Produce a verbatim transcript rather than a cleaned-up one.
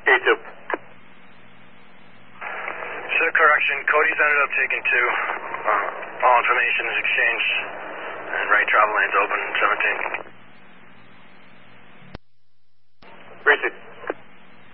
K two. Sir, correction. Cody's ended up taking two. Uh, all information is exchanged. And right travel lane's open, seventeen. Appreciate it.